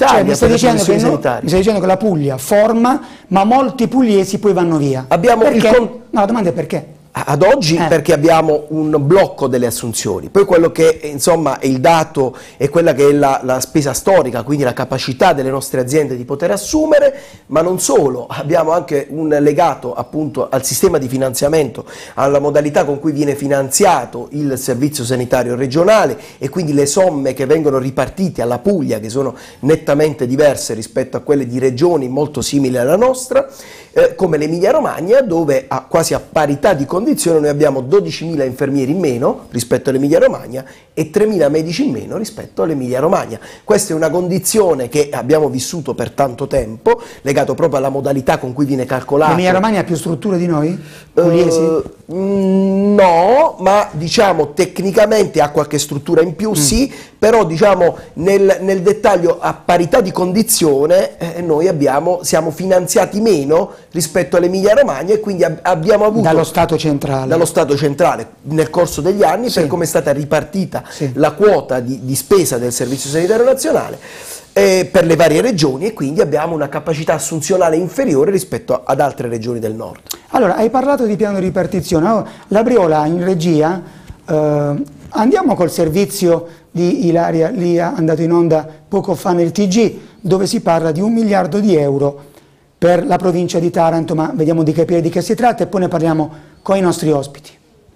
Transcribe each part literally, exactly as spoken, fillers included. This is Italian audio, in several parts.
d'Italia cioè, mi stai per dicendo le che professioni no, sanitarie. mi stai dicendo che la Puglia forma, ma molti pugliesi poi vanno via. Abbiamo perché? il con... No, la domanda è perché? Ad oggi eh. perché abbiamo un blocco delle assunzioni, poi quello che insomma è il dato è quella che è la, la spesa storica, quindi la capacità delle nostre aziende di poter assumere, ma non solo, abbiamo anche un legato appunto al sistema di finanziamento, alla modalità con cui viene finanziato il servizio sanitario regionale e quindi le somme che vengono ripartite alla Puglia, che sono nettamente diverse rispetto a quelle di regioni molto simili alla nostra, eh, come l'Emilia Romagna, dove a, quasi a parità di condizioni noi abbiamo dodicimila infermieri in meno rispetto all'Emilia Romagna e tremila medici in meno rispetto all'Emilia Romagna. Questa è una condizione che abbiamo vissuto per tanto tempo, legato proprio alla modalità con cui viene calcolato. L'Emilia Romagna ha più strutture di noi? Pugliesi? Uh, no, ma diciamo tecnicamente ha qualche struttura in più, mm. sì, però diciamo nel, nel dettaglio a parità di condizione eh, noi abbiamo, siamo finanziati meno rispetto all'Emilia Romagna e quindi ab abbiamo avuto dallo Stato centrale dallo Stato centrale nel corso degli anni, sì. per come è stata ripartita sì. la quota di, di spesa del Servizio Sanitario Nazionale eh, per le varie regioni, e quindi abbiamo una capacità assunzionale inferiore rispetto ad altre regioni del nord. Allora, hai parlato di piano di ripartizione. Oh, la Briola in regia, eh, andiamo col servizio di Ilaria, lì è andato in onda poco fa nel T G, dove si parla di un miliardo di euro per la provincia di Taranto, ma vediamo di capire di che si tratta e poi ne parliamo con i nostri ospiti.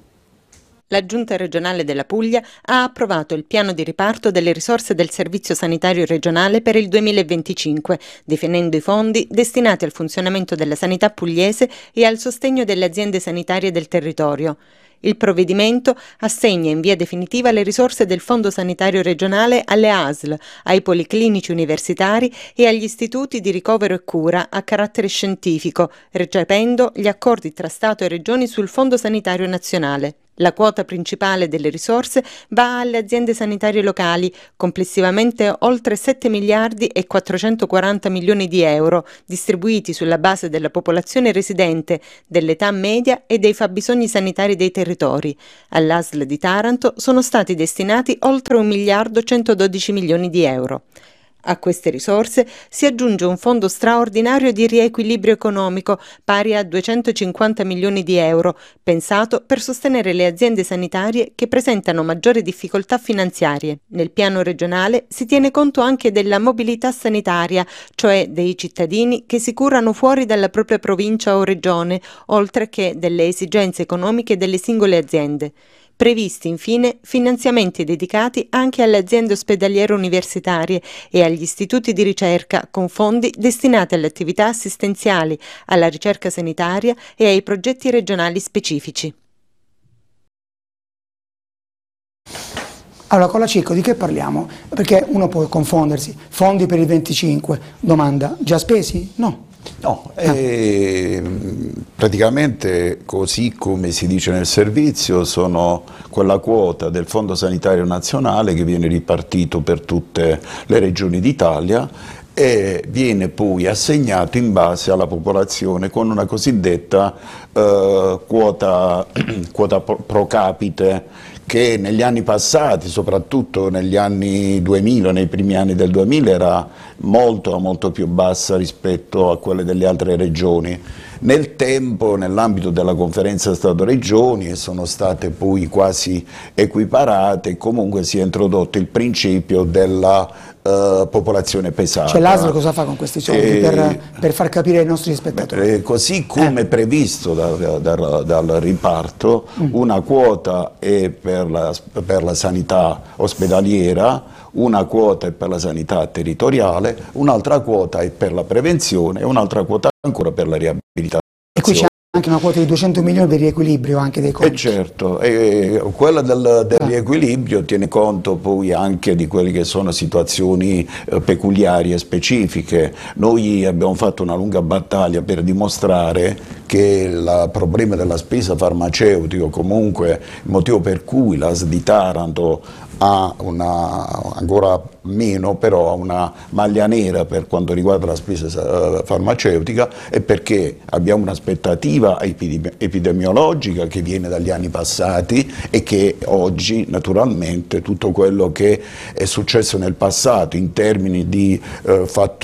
La Giunta regionale della Puglia ha approvato il piano di riparto delle risorse del Servizio Sanitario Regionale per il duemilaventicinque, definendo i fondi destinati al funzionamento della sanità pugliese e al sostegno delle aziende sanitarie del territorio. Il provvedimento assegna in via definitiva le risorse del Fondo Sanitario Regionale alle A S L, ai policlinici universitari e agli istituti di ricovero e cura a carattere scientifico, recependo gli accordi tra Stato e Regioni sul Fondo Sanitario Nazionale. La quota principale delle risorse va alle aziende sanitarie locali, complessivamente oltre sette miliardi e quattrocentoquaranta milioni di euro, distribuiti sulla base della popolazione residente, dell'età media e dei fabbisogni sanitari dei territori. All'A S L di Taranto sono stati destinati oltre un miliardo centododici milioni di euro. A queste risorse si aggiunge un fondo straordinario di riequilibrio economico pari a duecentocinquanta milioni di euro, pensato per sostenere le aziende sanitarie che presentano maggiori difficoltà finanziarie. Nel piano regionale si tiene conto anche della mobilità sanitaria, cioè dei cittadini che si curano fuori dalla propria provincia o regione, oltre che delle esigenze economiche delle singole aziende. Previsti infine finanziamenti dedicati anche alle aziende ospedaliere universitarie e agli istituti di ricerca con fondi destinati alle attività assistenziali, alla ricerca sanitaria e ai progetti regionali specifici. Allora, con la Cicco di che parliamo? Perché uno può confondersi. Fondi per il venticinque, domanda, già spesi? No. No, eh, praticamente così come si dice nel servizio sono quella quota del Fondo Sanitario Nazionale che viene ripartito per tutte le regioni d'Italia e viene poi assegnato in base alla popolazione con una cosiddetta eh, quota, quota pro capite, che negli anni passati, soprattutto negli anni duemila, nei primi anni del duemila, era molto, molto più bassa rispetto a quelle delle altre regioni. Nel tempo, nell'ambito della conferenza Stato-Regioni, sono state poi quasi equiparate e comunque si è introdotto il principio della Uh, popolazione pesata. Cioè l'A S L cosa fa con questi soldi eh, per, per far capire ai nostri spettatori? Eh, così come eh. previsto da, da, dal riparto, mm. una quota è per la, per la sanità ospedaliera, una quota è per la sanità territoriale, un'altra quota è per la prevenzione e un'altra quota ancora per la riabilitazione. E qui c'è anche una quota di duecento milioni per riequilibrio anche dei conti. E certo, e quella del, del riequilibrio tiene conto poi anche di quelle che sono situazioni eh, peculiari e specifiche. Noi abbiamo fatto una lunga battaglia per dimostrare che il problema della spesa farmaceutica, comunque il motivo per cui l'A S L di Taranto ha una, ancora meno però una maglia nera per quanto riguarda la spesa farmaceutica, e perché abbiamo un'aspettativa epidemiologica che viene dagli anni passati e che oggi naturalmente tutto quello che è successo nel passato in termini di eh, fattori